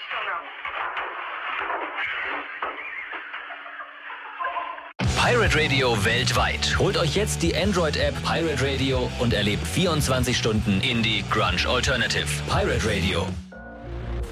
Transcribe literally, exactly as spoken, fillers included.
Pirate Radio weltweit. Holt euch jetzt die Android-App Pirate Radio und erlebt vierundzwanzig Stunden Indie Grunge Alternative. Pirate Radio.